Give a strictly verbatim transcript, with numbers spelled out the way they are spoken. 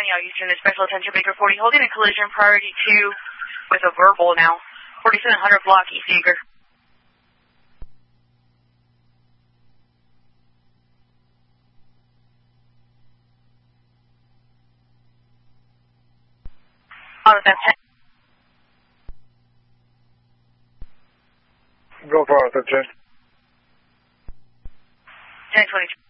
out Eastern to Special Attention Baker forty, holding a collision priority two with a verbal now. forty-seven hundred block East Eager. On the ten. Go for it, ten. ten twenty-two.